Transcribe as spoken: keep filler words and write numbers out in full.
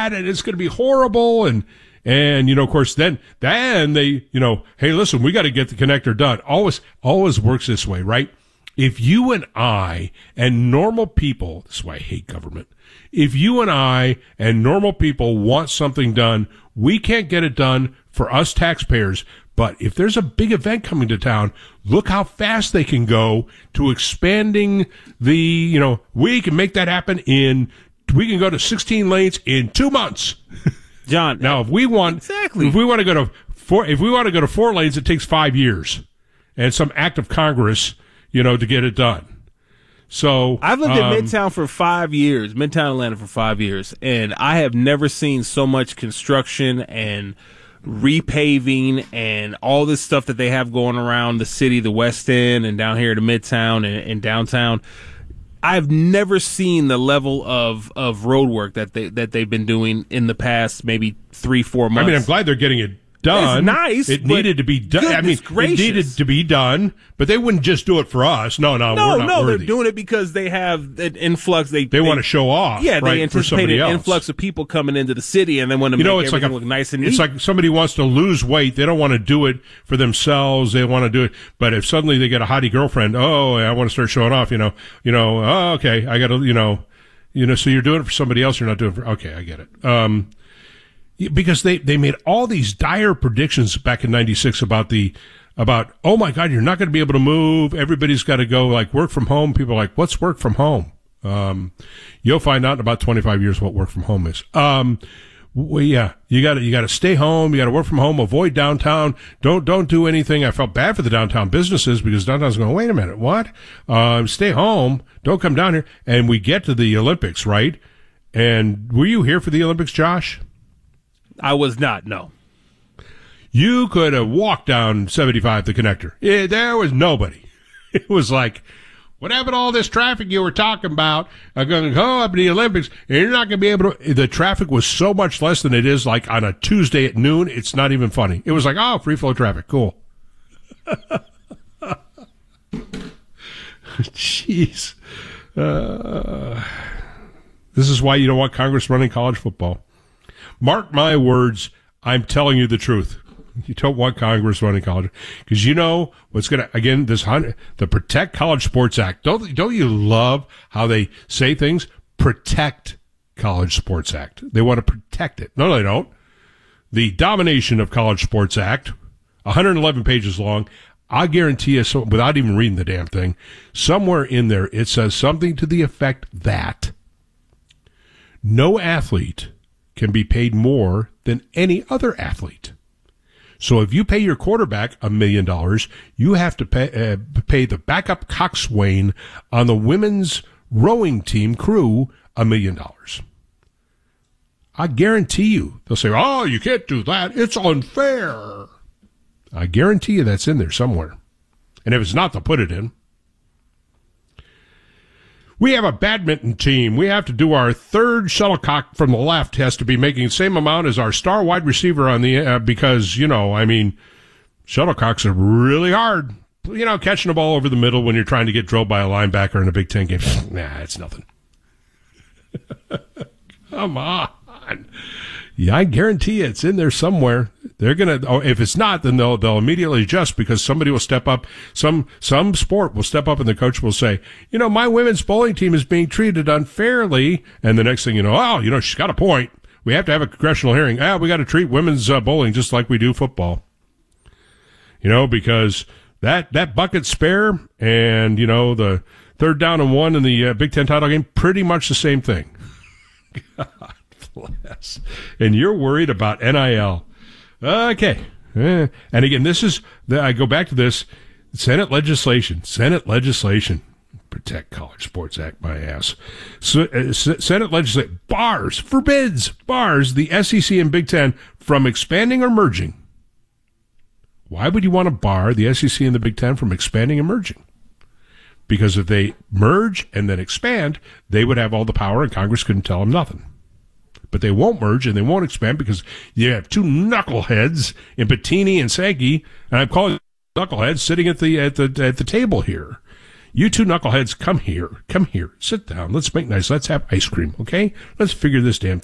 bad and it's going to be horrible. And, and, you know, of course, then, then they, you know, hey, listen, we got to get the connector done. Always, always works this way, right? If you and I and normal people, this is why I hate government. If you and I and normal people want something done, we can't get it done for us taxpayers. But if there's a big event coming to town, look how fast they can go to expanding the, you know, we can make that happen in, we can go to sixteen lanes in two months. John. Now, if we want, exactly. if we want to go to four, if we want to go to four lanes, it takes five years and some act of Congress, you know, to get it done. So I've lived um, in Midtown for five years, Midtown Atlanta for five years, and I have never seen so much construction and repaving and all this stuff that they have going around the city, the West End, and down here to Midtown and, and downtown. I've never seen the level of, of road work that they that they've been doing in the past maybe three, four months. I mean, I'm glad they're getting it done. It's nice. It needed to be done. I mean, gracious. it needed to be done, but they wouldn't just do it for us. No, no, no, we're not no. worthy. They're doing it because they have an influx. They they, they want to show off. Yeah, right, they anticipate an else. influx of people coming into the city, and they want to you make know, it's everything like a, look nice and neat. It's like somebody wants to lose weight. They don't want to do it for themselves. They want to do it, but if suddenly they get a hottie girlfriend, oh, I want to start showing off. You know, you know. Oh, okay, I got to, you know, you know. So you're doing it for somebody else. You're not doing it for. Okay, I get it. Um. Because they, they made all these dire predictions back in ninety-six about the, about, oh my God, you're not going to be able to move. Everybody's got to go like work from home. People are like, what's work from home? Um, you'll find out in about twenty-five years what work from home is. Um, well, yeah, you gotta, you gotta stay home. You gotta work from home, avoid downtown. Don't, don't do anything. I felt bad for the downtown businesses because downtown's going, wait a minute, what? Um, stay home. Don't come down here. And we get to the Olympics, right? And were you here for the Olympics, Josh? I was not, no. You could have walked down seventy-five, the connector. Yeah, there was nobody. It was like, what happened to all this traffic you were talking about? I'm going to go up to the Olympics, and you're not going to be able to. The traffic was so much less than it is like on a Tuesday at noon. It's not even funny. It was like, oh, free flow traffic. Cool. Jeez. Uh, this is why you don't want Congress running college football. Mark my words, I'm telling you the truth. You don't want Congress running college because you know what's going to, again, this hundred, the Protect College Sports Act. Don't, don't you love how they say things? Protect College Sports Act. They want to protect it. No, they don't. The Domination of College Sports Act, one hundred eleven pages long. I guarantee you, so, without even reading the damn thing, somewhere in there it says something to the effect that no athlete can be paid more than any other athlete. So if you pay your quarterback a million dollars, you have to pay, uh, pay the backup coxswain on the women's rowing team crew a million dollars. I guarantee you, they'll say, oh, you can't do that. It's unfair. I guarantee you that's in there somewhere. And if it's not, they'll put it in. We have a badminton team. We have to do our third shuttlecock from the left has to be making the same amount as our star wide receiver on the, uh, because, you know, I mean, shuttlecocks are really hard. You know, catching the ball over the middle when you're trying to get drilled by a linebacker in a Big Ten game. Nah, it's nothing. Come on. Yeah, I guarantee you it's in there somewhere. They're going to, oh, if it's not, then they'll, they'll immediately adjust because somebody will step up. Some, some sport will step up and the coach will say, you know, my women's bowling team is being treated unfairly. And the next thing you know, oh, you know, she's got a point. We have to have a congressional hearing. Ah, we got to treat women's uh, bowling just like we do football. You know, because that, that bucket spare and, you know, the third down and one in the uh, Big Ten title game, pretty much the same thing. God bless. And you're worried about N I L. Okay. Eh. And again, this is, the, I go back to this, Senate legislation, Senate legislation, Protect College Sports Act, my ass. So, uh, Senate legislation, bars, forbids, bars the S E C and Big Ten from expanding or merging. Why would you want to bar the S E C and the Big Ten from expanding and merging? Because if they merge and then expand, they would have all the power and Congress couldn't tell them nothing. But they won't merge and they won't expand because you have two knuckleheads in Bettini and Sankey, and I'm calling knuckleheads sitting at the at the at the table here. You two knuckleheads, come here, come here, sit down. Let's make nice. Let's have ice cream, okay? Let's figure this damn thing.